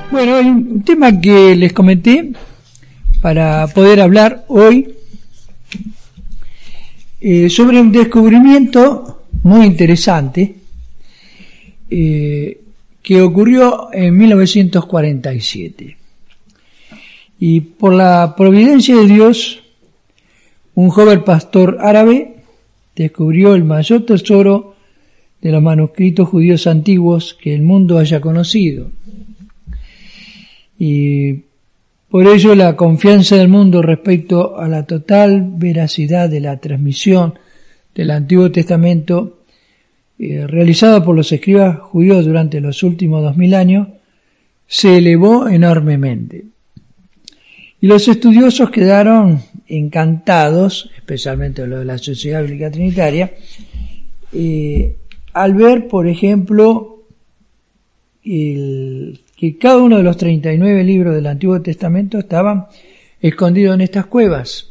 Bueno, hay un tema que les comenté para poder hablar hoy sobre un descubrimiento muy interesante que ocurrió en 1947. Y por la providencia de Dios, un joven pastor árabe descubrió el mayor tesoro de los manuscritos judíos antiguos que el mundo haya conocido. Y por ello la confianza del mundo respecto a la total veracidad de la transmisión del Antiguo Testamento realizada por los escribas judíos durante los últimos 2000 años se elevó enormemente. Y los estudiosos quedaron encantados, especialmente los de la Sociedad Bíblica Trinitaria, al ver, por ejemplo, que cada uno de los 39 libros del Antiguo Testamento estaban escondidos en estas cuevas,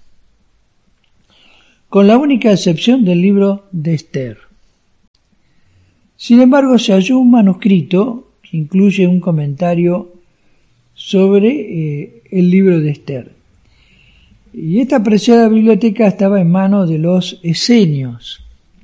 con la única excepción del libro de Esther. Sin embargo, se halló un manuscrito que incluye un comentario sobre el libro de Esther. Y esta preciada biblioteca estaba en manos de los esenios.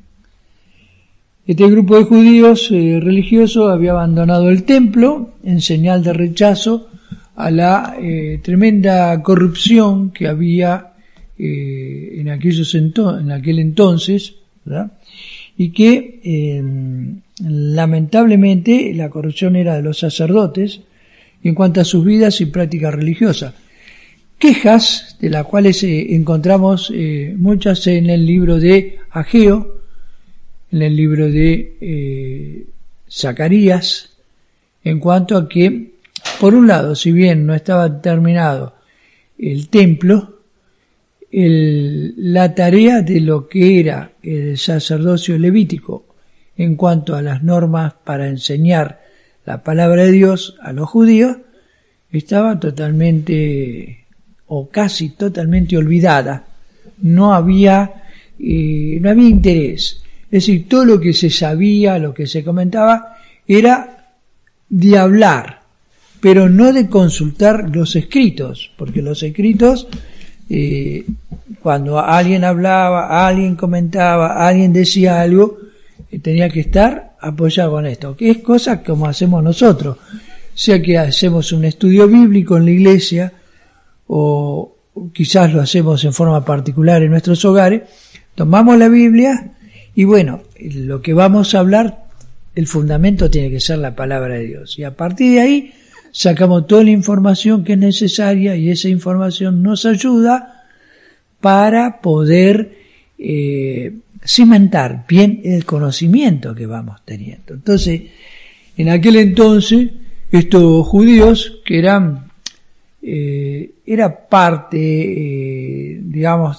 Este grupo de judíos religiosos había abandonado el templo en señal de rechazo a la tremenda corrupción que había en aquel entonces, ¿verdad? Y que lamentablemente la corrupción era de los sacerdotes en cuanto a sus vidas y prácticas religiosas. Quejas de las cuales encontramos muchas en el libro de Ageo, en el libro de Zacarías, en cuanto a que, por un lado, si bien no estaba terminado el templo, la tarea de lo que era el sacerdocio levítico en cuanto a las normas para enseñar la palabra de Dios a los judíos estaba totalmente o casi totalmente olvidada. No había interés. Es decir, todo lo que se sabía, lo que se comentaba, era de hablar, pero no de consultar los escritos, porque los escritos, cuando alguien hablaba, alguien comentaba, alguien decía algo, tenía que estar apoyado con esto, que es cosa como hacemos nosotros, sea que hacemos un estudio bíblico en la iglesia, o quizás lo hacemos en forma particular en nuestros hogares, tomamos la Biblia, y bueno, lo que vamos a hablar, el fundamento tiene que ser la palabra de Dios. Y a partir de ahí sacamos toda la información que es necesaria y esa información nos ayuda para poder cimentar bien el conocimiento que vamos teniendo. Entonces, en aquel entonces, estos judíos que era parte, digamos,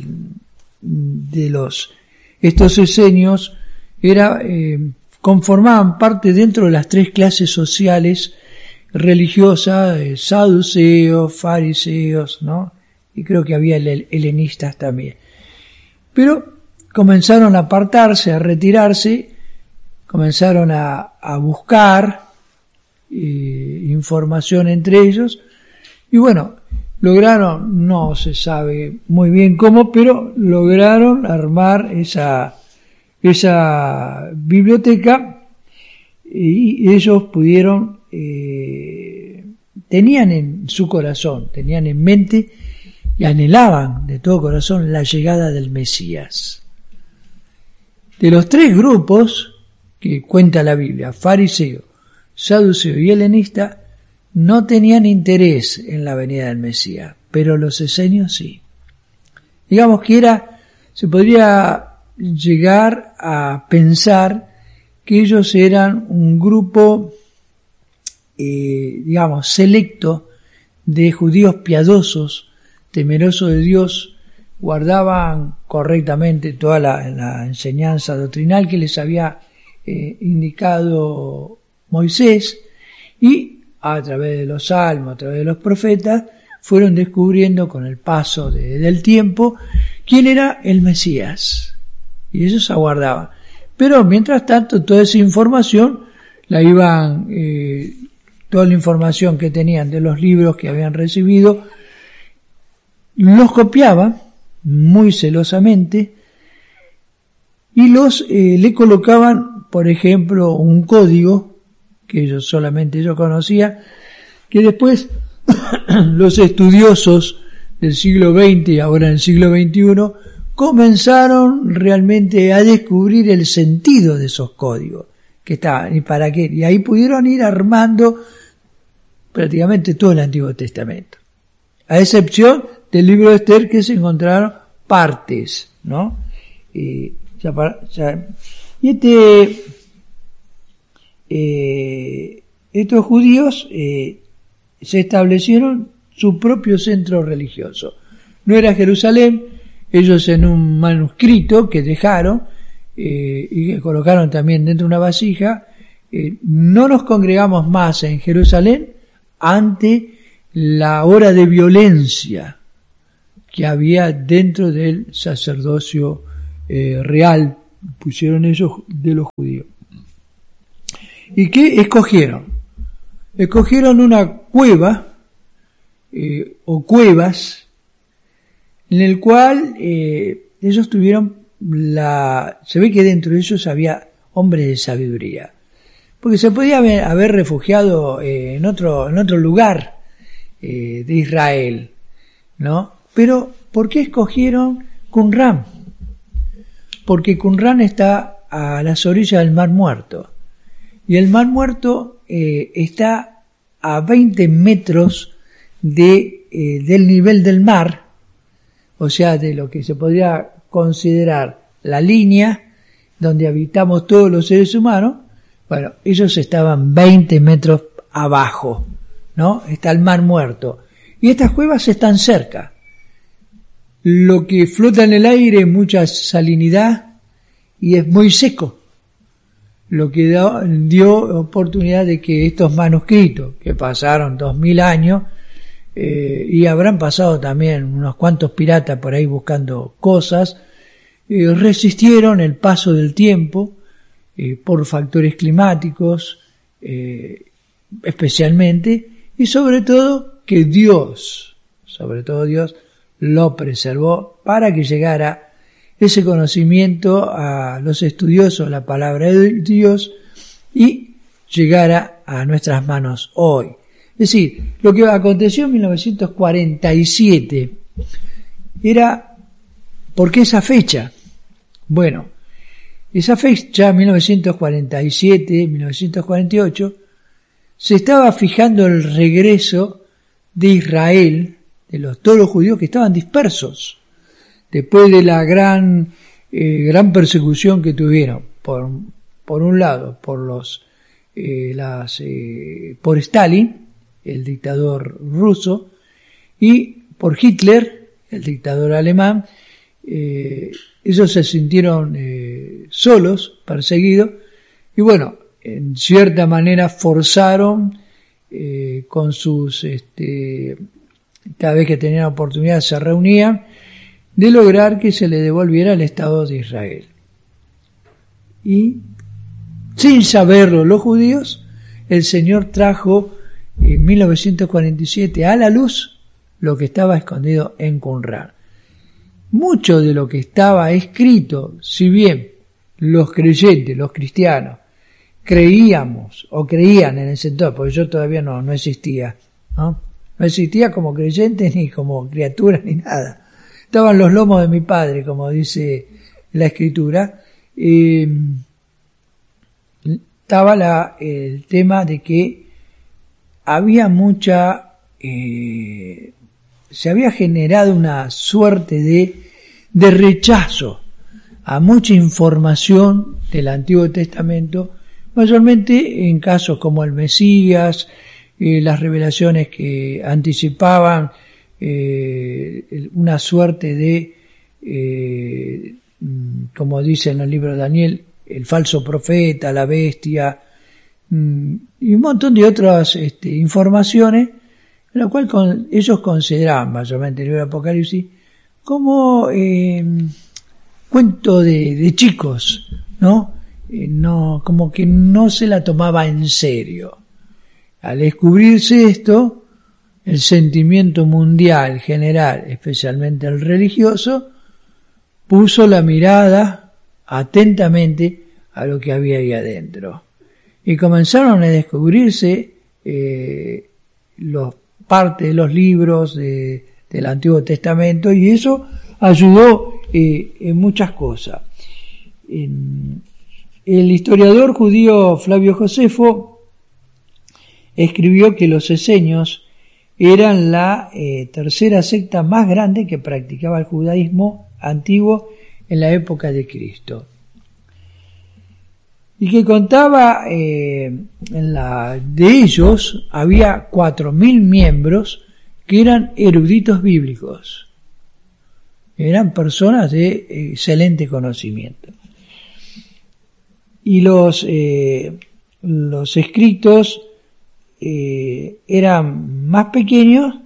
estos esenios conformaban parte dentro de las tres clases sociales religiosas, saduceos, fariseos, ¿no? Y creo que había helenistas también. Pero comenzaron a apartarse, a retirarse, comenzaron a buscar información entre ellos, y bueno, lograron, no se sabe muy bien cómo, pero lograron armar esa biblioteca, y ellos pudieron, tenían en su corazón, tenían en mente y anhelaban de todo corazón la llegada del Mesías. De los tres grupos que cuenta la Biblia, fariseo, saduceo y helenista, no tenían interés en la venida del Mesías, pero los esenios sí. Digamos que se podría llegar a pensar que ellos eran un grupo, selecto de judíos piadosos, temerosos de Dios, guardaban correctamente toda la enseñanza doctrinal que les había indicado Moisés, y a través de los salmos, a través de los profetas, fueron descubriendo con el paso del tiempo quién era el Mesías. Y ellos aguardaban. Pero mientras tanto, toda esa información la iban toda la información que tenían de los libros que habían recibido, los copiaban muy celosamente y le colocaban, por ejemplo, un código que solamente yo conocía, que después los estudiosos del siglo XX y ahora en el siglo XXI comenzaron realmente a descubrir el sentido de esos códigos que estaban y para qué, y ahí pudieron ir armando prácticamente todo el Antiguo Testamento, a excepción del libro de Esther, que se encontraron partes, ¿no? Y estos judíos se establecieron su propio centro religioso. No era Jerusalén, ellos en un manuscrito que dejaron y que colocaron también dentro de una vasija, no nos congregamos más en Jerusalén ante la hora de violencia que había dentro del sacerdocio real, pusieron ellos, de los judíos. ¿Y qué escogieron? Escogieron una cueva o cuevas en el cual ellos tuvieron se ve que dentro de ellos había hombres de sabiduría, porque se podía haber refugiado en otro lugar de Israel, ¿no? Pero ¿por qué escogieron Qumran? Porque Qumran está a las orillas del Mar Muerto, y el Mar Muerto está a 20 metros del nivel del mar, o sea, de lo que se podría considerar la línea donde habitamos todos los seres humanos. Bueno, ellos estaban 20 metros abajo, ¿no? Está el Mar Muerto. Y estas cuevas están cerca. Lo que flota en el aire es mucha salinidad y es muy seco. Lo que dio oportunidad de que estos manuscritos, que pasaron 2000 años, y habrán pasado también unos cuantos piratas por ahí buscando cosas, resistieron el paso del tiempo por factores climáticos especialmente, y sobre todo Dios lo preservó para que llegara ese conocimiento a los estudiosos, la palabra de Dios, y llegara a nuestras manos hoy. Es decir, lo que aconteció en 1947 era, ¿por qué esa fecha? Bueno, esa fecha, 1947, 1948, se estaba fijando el regreso de Israel, de todos los judíos que estaban dispersos, después de la gran persecución que tuvieron, por un lado, por Stalin, el dictador ruso, y por Hitler, el dictador alemán. Ellos se sintieron solos, perseguidos, y bueno, en cierta manera forzaron con sus, cada vez que tenían oportunidad se reunían, de lograr que se le devolviera el Estado de Israel. Y sin saberlo los judíos, el Señor trajo en 1947 a la luz lo que estaba escondido en Qumran. Mucho de lo que estaba escrito, si bien los creyentes, los cristianos, creíamos o creían en ese entonces, porque yo todavía no existía, ¿no? No existía como creyente ni como criatura ni nada. Estaban los lomos de mi padre, como dice la Escritura. Estaba el tema de que había se había generado una suerte de rechazo a mucha información del Antiguo Testamento, mayormente en casos como el Mesías, las revelaciones que anticipaban una suerte de, como dice en el libro de Daniel, el falso profeta, la bestia, y un montón de otras informaciones, en la cual ellos consideraban, mayormente el libro de Apocalipsis, como cuento de chicos, ¿no? Como que no se la tomaba en serio. Al descubrirse esto, el sentimiento mundial general, especialmente el religioso, puso la mirada atentamente a lo que había ahí adentro. Y comenzaron a descubrirse parte de los libros del Antiguo Testamento, y eso ayudó en muchas cosas. El historiador judío Flavio Josefo escribió que los esenios eran la tercera secta más grande que practicaba el judaísmo antiguo en la época de Cristo, y que contaba de ellos había 4.000 miembros que eran eruditos bíblicos, eran personas de excelente conocimiento, y los escritos eran más pequeños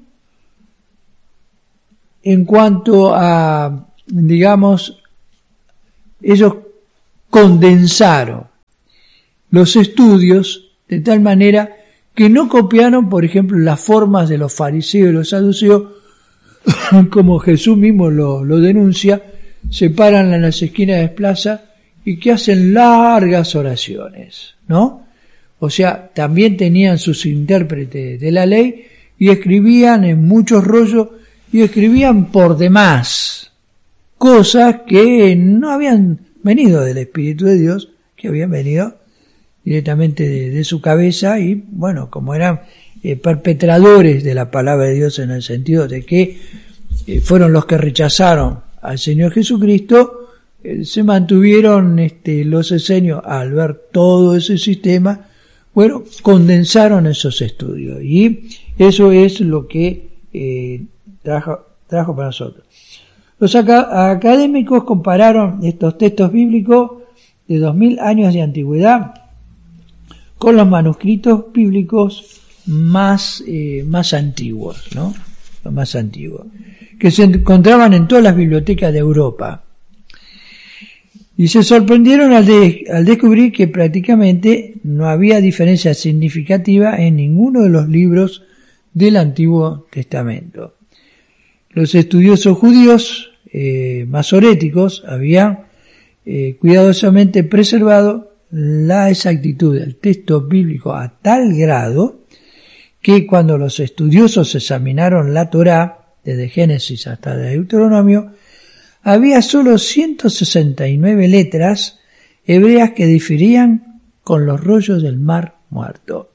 en cuanto a, digamos, ellos condensaron los estudios de tal manera que no copiaron, por ejemplo, las formas de los fariseos y los saduceos, como Jesús mismo lo denuncia, se paran en las esquinas de plaza y que hacen largas oraciones, ¿no? O sea, también tenían sus intérpretes de la ley y escribían en muchos rollos y escribían por demás cosas que no habían venido del Espíritu de Dios, que habían venido directamente de su cabeza, y bueno, como eran perpetradores de la palabra de Dios en el sentido de que fueron los que rechazaron al Señor Jesucristo, se mantuvieron los esenios al ver todo ese sistema. Bueno, condensaron esos estudios y eso es lo que trajo para nosotros. Los académicos compararon estos textos bíblicos de 2000 años de antigüedad con los manuscritos bíblicos más antiguos, ¿no? Los más antiguos, que se encontraban en todas las bibliotecas de Europa. Y se sorprendieron al descubrir que prácticamente no había diferencia significativa en ninguno de los libros del Antiguo Testamento. Los estudiosos judíos masoréticos habían cuidadosamente preservado la exactitud del texto bíblico a tal grado que cuando los estudiosos examinaron la Torá, desde Génesis hasta Deuteronomio, había solo 169 letras hebreas que diferían con los rollos del Mar Muerto.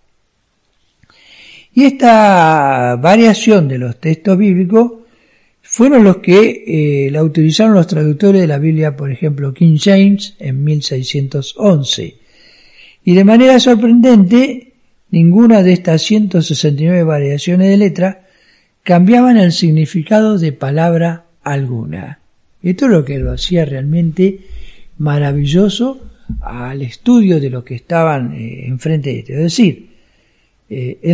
Y esta variación de los textos bíblicos fueron los que la utilizaron los traductores de la Biblia, por ejemplo, King James en 1611. Y de manera sorprendente, ninguna de estas 169 variaciones de letra cambiaban el significado de palabra alguna. Esto es lo que lo hacía realmente maravilloso al estudio de los que estaban enfrente de esto. Es decir, el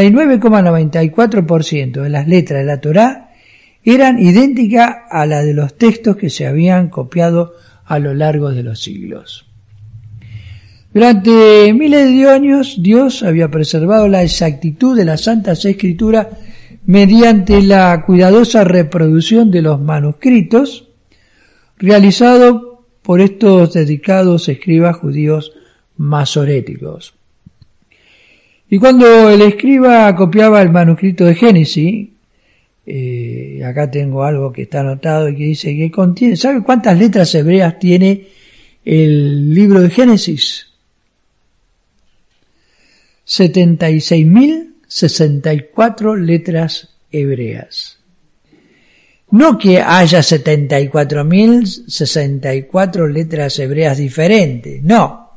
99,94% de las letras de la Torá eran idénticas a la de los textos que se habían copiado a lo largo de los siglos. Durante miles de años, Dios había preservado la exactitud de las Santas Escrituras mediante la cuidadosa reproducción de los manuscritos realizado por estos dedicados escribas judíos masoréticos. Y cuando el escriba copiaba el manuscrito de Génesis, acá tengo algo que está anotado y que dice que contiene, ¿sabe cuántas letras hebreas tiene el libro de Génesis? 76.064 letras hebreas. No que haya 74.064 letras hebreas diferentes, no.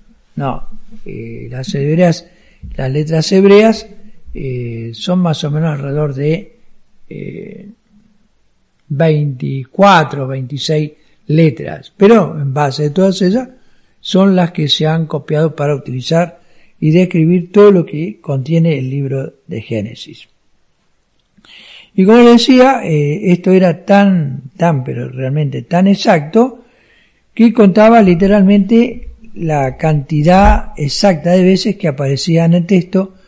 Las letras hebreas son más o menos alrededor de 24, 26 letras, pero en base de todas ellas son las que se han copiado para utilizar y describir todo lo que contiene el libro de Génesis. Y como les decía, esto era pero realmente tan exacto, que contaba literalmente la cantidad exacta de veces que aparecía en el texto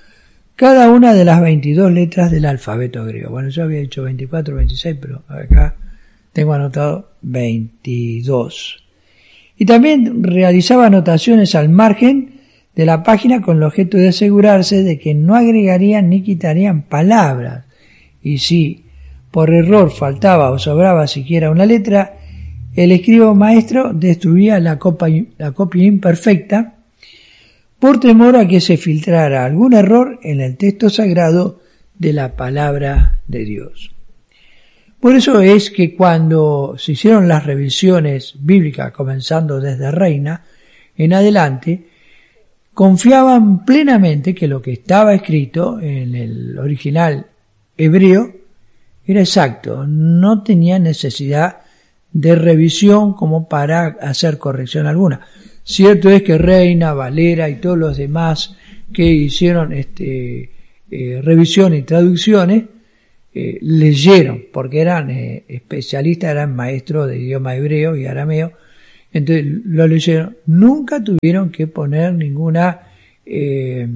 cada una de las 22 letras del alfabeto griego. Bueno, yo había dicho 24, 26, pero acá tengo anotado 22. Y también realizaba anotaciones al margen de la página con el objeto de asegurarse de que no agregarían ni quitarían palabras. Y si por error faltaba o sobraba siquiera una letra, el escriba maestro destruía la copia imperfecta por temor a que se filtrara algún error en el texto sagrado de la palabra de Dios. Por eso es que cuando se hicieron las revisiones bíblicas, comenzando desde Reina en adelante, confiaban plenamente que lo que estaba escrito en el original hebreo era exacto, no tenía necesidad de revisión como para hacer corrección alguna. Cierto es que Reina, Valera y todos los demás que hicieron revisión y traducciones leyeron, porque eran especialistas, eran maestros de idioma hebreo y arameo, entonces lo leyeron. Nunca tuvieron que poner ninguna, es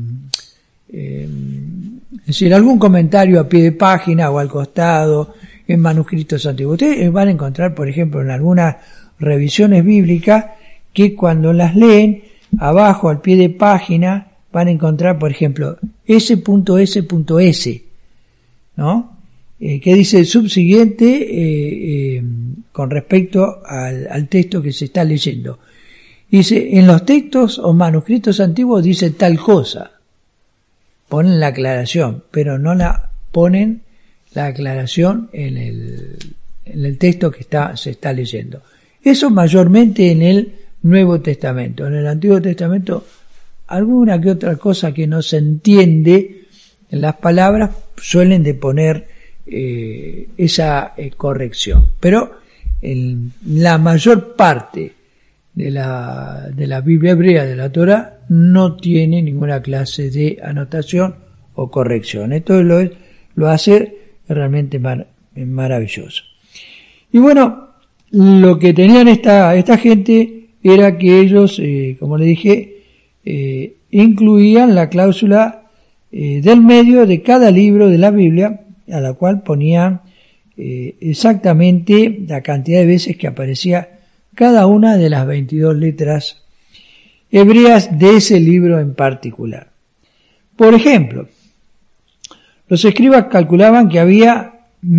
decir, algún comentario a pie de página o al costado en manuscritos antiguos. Ustedes van a encontrar, por ejemplo, en algunas revisiones bíblicas, que cuando las leen, abajo al pie de página, van a encontrar, por ejemplo, S.S.S, ¿no? Que dice el subsiguiente con respecto al texto que se está leyendo. Dice, en los textos o manuscritos antiguos dice tal cosa. Ponen la aclaración, pero no la ponen la aclaración en el texto que se está leyendo. Eso mayormente en el Nuevo Testamento. En el Antiguo Testamento, alguna que otra cosa que no se entiende en las palabras suelen de poner esa corrección. Pero la mayor parte de la Biblia hebrea, de la Torá, no tiene ninguna clase de anotación o corrección. Esto lo hace realmente maravilloso. Y bueno, lo que tenían esta gente era que ellos, como le dije, incluían la cláusula del medio de cada libro de la Biblia, a la cual ponían exactamente la cantidad de veces que aparecía cada una de las 22 letras hebreas de ese libro en particular. Por ejemplo, los escribas calculaban que había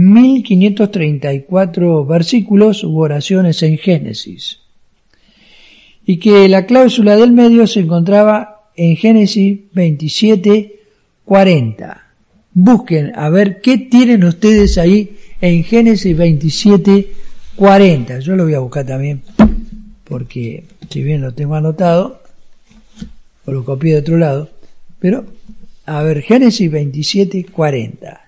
1534 versículos u oraciones en Génesis, y que la cláusula del medio se encontraba en Génesis 27:40. Busquen a ver qué tienen ustedes ahí en Génesis 27:40. Yo lo voy a buscar también, porque si bien lo tengo anotado, o lo copié de otro lado, pero a ver, Génesis 27:40.